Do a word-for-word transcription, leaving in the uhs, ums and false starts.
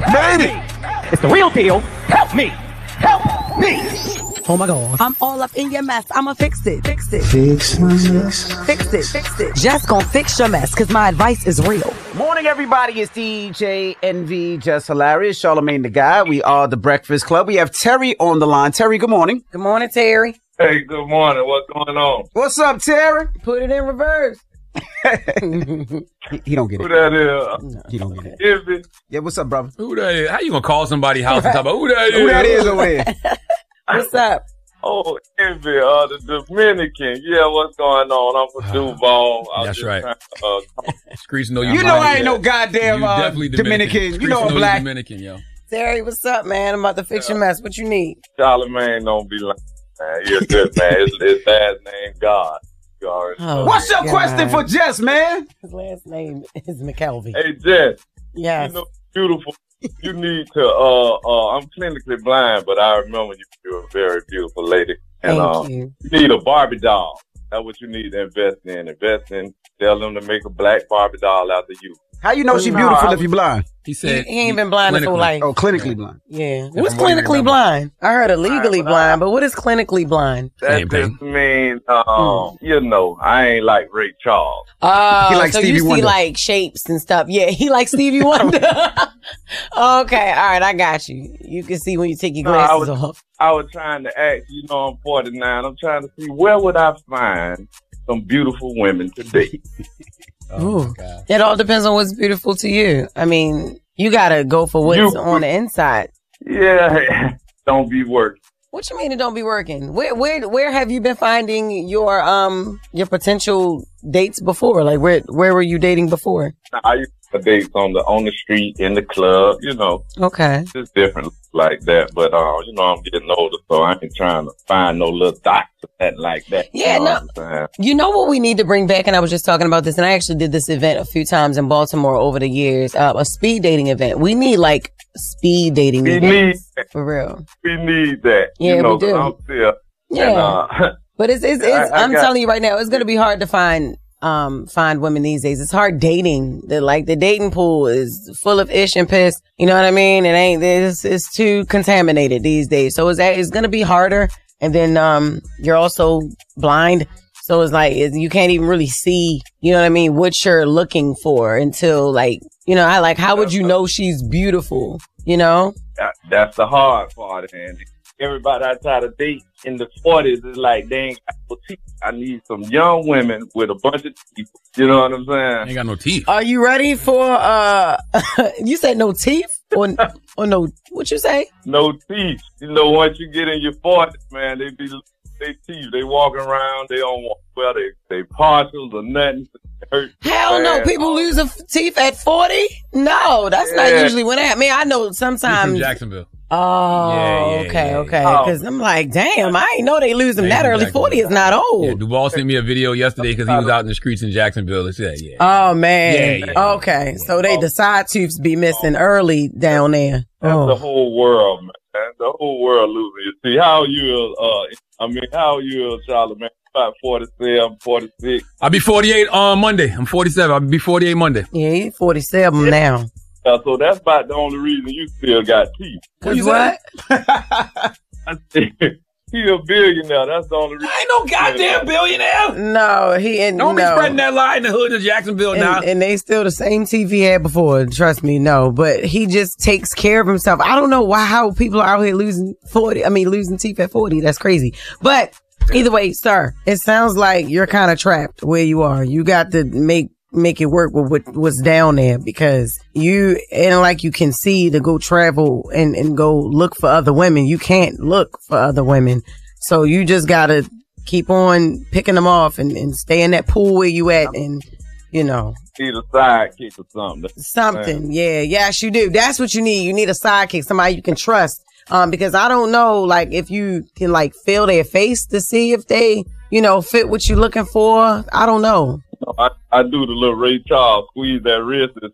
Made it! It's the real deal. Help me! Help me! Oh my God. I'm all up in your mess. I'ma fix it. Fix it. Fix my mess. Fix it. Fix it. Just gonna fix your mess, cause my advice is real. Morning, everybody. It's D J N V, Just Hilarious, Charlamagne the Guy. We are the Breakfast Club. We have Terry on the line. Terry, good morning. Good morning, Terry. Hey, good morning. What's going on? What's up, Terry? Put it in reverse. he, he don't get Who it. that is? He don't get it. Envy. Yeah, what's up, brother? Who that is? How you gonna call somebody's house and talk about who that is? Who that is over here? What's up? Oh, Envy, uh, the Dominican. Yeah, what's going on? I'm from Duval. I was That's just right. trying to, uh, Screech know you. You know I ain't yeah. no goddamn You uh, definitely Dominican. Dominican. You know Screech I'm know you black. Dominican, yo. Terry, what's up, man? I'm about to fix your mess. What you need? Charlamagne don't be lying, man. You're good, man. His, his last name, God. You already know. Oh, What's your God. question for Jess, man? His last name is McKelvey. Hey, Jess. Yes. You know, beautiful. You need to, uh, uh, I'm clinically blind, but I remember you, you're a very beautiful lady. And, Thank uh, you. You need a Barbie doll. That's what you need to invest in. Invest in, tell them to make a black Barbie doll after you. How you know she No, beautiful I if you blind? He He, said he ain't been blind his whole clinically. life. Oh, clinically blind. Yeah. Yeah, What's from what you clinically remember. blind? I heard illegally Alright, but blind, I- but what is clinically blind? That Same thing. just means, um, Mm. you know, I ain't like Ray Charles. Oh, He likes so Stevie you see Wonder. like shapes and stuff. Yeah, he likes Stevie Wonder. Okay, all right, I got you. You can see when you take your No, I glasses was- off. I was trying to ask, you know, I'm forty-nine. I'm trying to see where would I find some beautiful women today. Oh, Ooh. my God. It all depends on what's beautiful to you. I mean, you gotta go for what's You- on the inside. Yeah, don't be working. What you mean it don't be working? Where where where have you been finding your um your potential dates before? Like where where were you dating before? I used to date on the on the street, in the club, you know, Okay. just different like that. But uh, you know, I'm getting older, so I ain't trying to find no little doctor that like that. Yeah, you know no. what I'm saying? You know what we need to bring back, and I was just talking about this, and I actually did this event a few times in Baltimore over the years, uh, a speed dating event. We need like speed dating We events need for real. we need that. Yeah, you know, we do. 'cause I'm still, Yeah, and, uh, but it's it's, it's I- I I'm got- telling you right now, it's gonna be hard to find um find women these days. It's hard dating. The like the dating pool is full of ish and piss. You know what I mean? It ain't it's it's too contaminated these days. So it's it's gonna be harder. And then um you're also blind. So it's like it's, you can't even really see, you know what I mean, what you're looking for until like, you know, I like, how would you know she's beautiful? You know? that, that's the hard part, and everybody I try to date in the forties is like, they ain't got no teeth. I need some young women with a bunch of teeth. You know what I'm saying? Ain't got no teeth. Are you ready for, uh, you said no teeth or, or no, what you say? No teeth. You know, once you get in your forties, man, they be they teeth. They walking around. They don't want well. They they partials or nothing. It hurt Hell no, bad. people lose their f- teeth at forty? No, that's not Yeah. usually when I, I mean, I know He's sometimes. from Jacksonville. Oh, Yeah, yeah, okay, yeah, okay. yeah. Because I'm like, damn, I ain't know they lose them Yeah, that early. exactly. forty is not old. Yeah, Duval sent me a video yesterday because he was out in the streets in Jacksonville. He said, yeah. Oh, man. Yeah, yeah, okay. So they, the side tooths be missing early down there. That's Oh. the whole world, man. The whole world losing your teeth. How you? Uh, I mean, how you, Charlamagne? About forty-seven, forty-six. I'll be forty-eight on Monday. I'm forty-seven. I'll be forty-eight Monday. Yeah, he's forty-seven now. Uh, so that's about the only reason you still got teeth. Cause you what? I said, he a billionaire. That's the only reason. I ain't no goddamn billionaire. No, he ain't. Don't no. be spreading that lie in the hood of Jacksonville now. And, and they still the same teeth he had before. Trust me, no. But he just takes care of himself. I don't know why how people are out here losing forty. I mean, losing teeth at forty. That's crazy. But either way, sir, it sounds like you're kind of trapped where you are. You got to make make it work with what, what's down there because you ain't like you can see to go travel and and go look for other women. You can't look for other women, so you just gotta keep on picking them off and, and stay in that pool where you at and. You know, Need a sidekick or something. something. Yeah. Yes, you do. That's what you need. You need a sidekick, somebody you can trust. Um, because I don't know, like, if you can, like, feel their face to see if they, you know, fit what you're looking for. I don't know. I, I do the little Ray Charles, squeeze that wrist and